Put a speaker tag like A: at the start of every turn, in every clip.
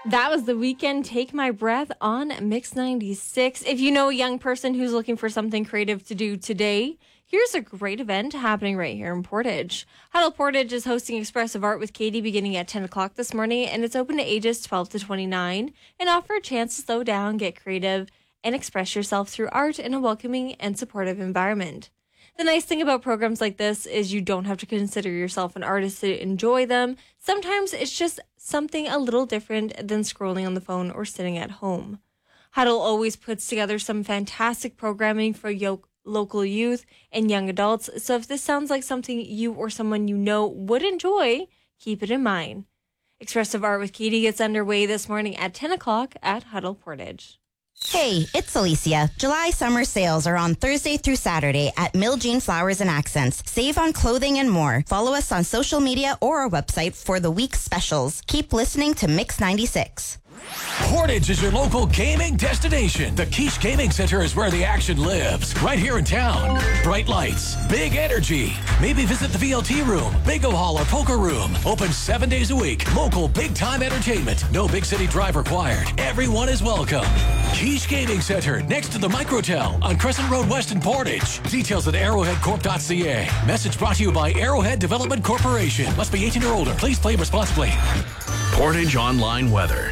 A: That was The Weekend, Take My Breath on Mix 96. If you know a young person who's looking for something creative to do today, here's a great event happening right here in Portage. Huddle Portage is hosting Expressive Art with Katie beginning at 10 o'clock this morning, and it's open to ages 12 to 29 and offer a chance to slow down, get creative, and express yourself through art in a welcoming and supportive environment. The nice thing about programs like this is you don't have to consider yourself an artist to enjoy them. Sometimes it's just something a little different than scrolling on the phone or sitting at home. Huddle always puts together some fantastic programming for local youth and young adults, so if this sounds like something you or someone you know would enjoy, keep it in mind. Expressive Art with Katie gets underway this morning at 10 o'clock at Huddle Portage.
B: Hey, it's Alicia. July summer sales are on Thursday through Saturday at Mill Jean Flowers and Accents. Save on clothing and more. Follow us on social media or our website for the week's specials. Keep listening to Mix 96.
C: Portage is your local gaming destination. The Quiche Gaming Center is where the action lives. Right here in town. Bright lights, big energy. Maybe visit the VLT room, bingo hall, or poker room. Open 7 days a week. Local big-time entertainment. No big city drive required. Everyone is welcome. Quiche Gaming Center, next to the Microtel on Crescent Road West in Portage. Details at arrowheadcorp.ca. Message brought to you by Arrowhead Development Corporation. Must be 18 or older. Please play responsibly.
D: Portage Online Weather.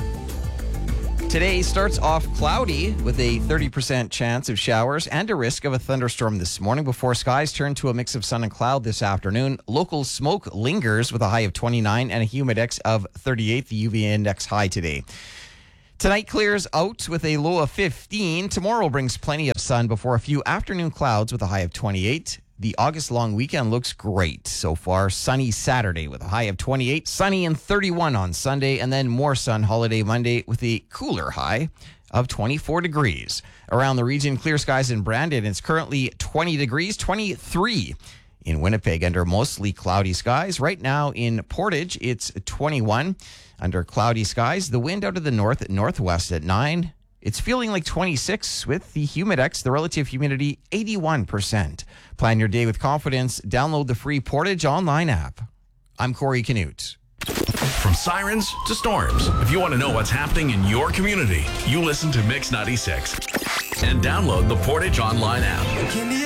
E: Today starts off cloudy with a 30% chance of showers and a risk of a thunderstorm this morning before skies turn to a mix of sun and cloud this afternoon. Local smoke lingers with a high of 29 and a humidex of 38, the UV index high today. Tonight clears out with a low of 15. Tomorrow brings plenty of sun before a few afternoon clouds with a high of 28. The August long weekend looks great so far. Sunny Saturday with a high of 28, sunny and 31 on Sunday, and then more sun holiday Monday with a cooler high of 24 degrees. Around the region, clear skies in Brandon. It's currently 20 degrees, 23 in Winnipeg under mostly cloudy skies. Right now in Portage, it's 21 under cloudy skies. The wind out of the northwest at 9. It's feeling like 26 with the humidex, the relative humidity, 81%. Plan your day with confidence. Download the free Portage online app. I'm Corey Canute.
D: From sirens to storms, if you want to know what's happening in your community, you listen to Mix 96 and download the Portage online app.